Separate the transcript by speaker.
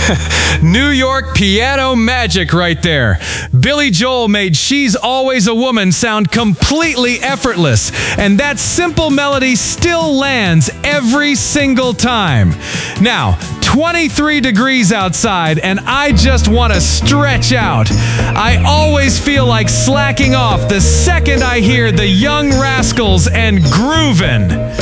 Speaker 1: New York piano magic right there. Billy Joel made She's Always a Woman sound completely effortless, and that simple melody still lands every single time. Now, 23 degrees outside, and I just want to stretch out. I always feel like slacking off the second I hear the Young Rascals and Groovin'.